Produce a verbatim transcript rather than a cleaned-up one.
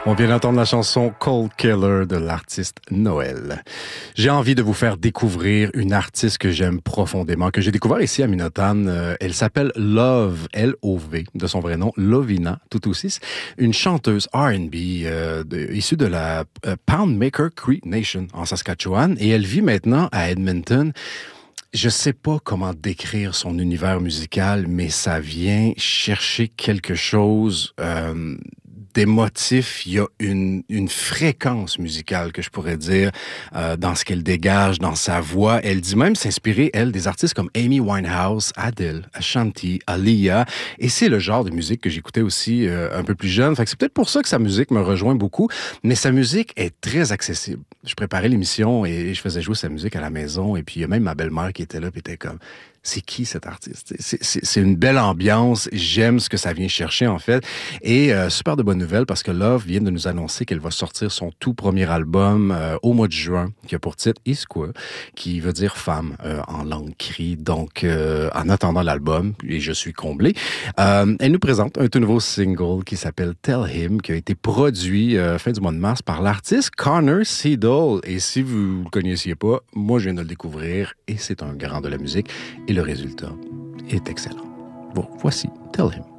On vient d'entendre la chanson Cold Killer de l'artiste Noël. J'ai envie de vous faire découvrir une artiste que j'aime profondément, que j'ai découvert ici à Minotan. Euh, elle s'appelle Love, L O V, de son vrai nom, Lovina Tutusis, une chanteuse R and B euh, de, issue de la euh, Poundmaker Cree Nation en Saskatchewan, et elle vit maintenant à Edmonton. Je sais pas comment décrire son univers musical, mais ça vient chercher quelque chose euh, d'émotif. Il y a une, une fréquence musicale, que je pourrais dire, euh, dans ce qu'elle dégage, dans sa voix. Elle dit même s'inspirer, elle, des artistes comme Amy Winehouse, Adele, Ashanti, Aaliyah. Et c'est le genre de musique que j'écoutais aussi euh, un peu plus jeune. Fait que c'est peut-être pour ça que sa musique me rejoint beaucoup. Mais sa musique est très accessible. Je préparais l'émission et je faisais jouer sa musique à la maison. Et puis il y a même ma belle-mère qui était là et était comme... C'est qui cet artiste? C'est, c'est, c'est une belle ambiance. J'aime ce que ça vient chercher, en fait. Et euh, super de bonnes nouvelles parce que Love vient de nous annoncer qu'elle va sortir son tout premier album euh, au mois de juin, qui a pour titre Iskwa, qui veut dire femme euh, en langue cri. Donc, euh, en attendant l'album, et je suis comblé, euh, elle nous présente un tout nouveau single qui s'appelle Tell Him, qui a été produit euh, fin du mois de mars par l'artiste Connor Seidel. Et si vous ne le connaissiez pas, moi, je viens de le découvrir et c'est un grand de la musique. Et le résultat est excellent. Bon, voici Tell Him.